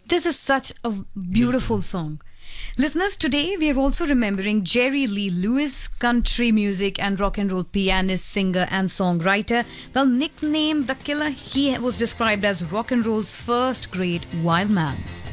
This is such a beautiful song. Listeners, today we are also remembering Jerry Lee Lewis, country music and rock and roll pianist, singer, and songwriter. Well, nicknamed The Killer, he was described as rock and roll's first great wild man.